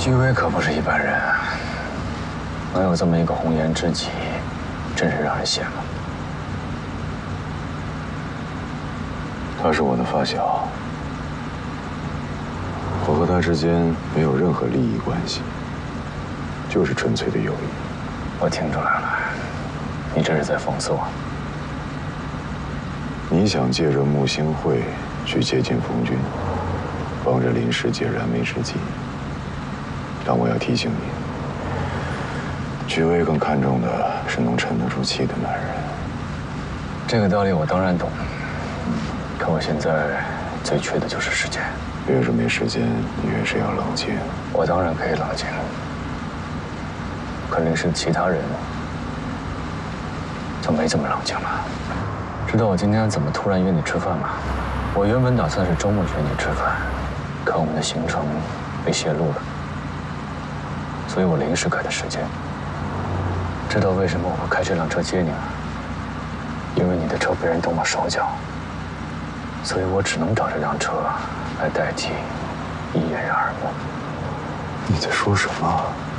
居威可不是一般人啊，能有这么一个红颜知己，真是让人羡慕。 他是我的发小，我和他之间没有任何利益关系，就是纯粹的友谊。 我听出来了，你这是在讽刺我。 你想借着穆兴会去接近冯军，帮着林世解燃眉之急。但我要提醒你，居威更看重的是能沉得住气的男人。 这个道理我当然懂，可我现在最缺的就是时间。 越是没时间，你越是要冷静。 我当然可以冷静，可林氏其他人就没这么冷静了。知道我今天怎么突然约你吃饭吗？我原本打算是周末约你吃饭，可我们的行程被泄露了，所以我临时改的时间。知道为什么我会开这辆车接你吗？因为你的车被人动了手脚，所以我只能找这辆车来代替一掩人耳目。 你在说什么？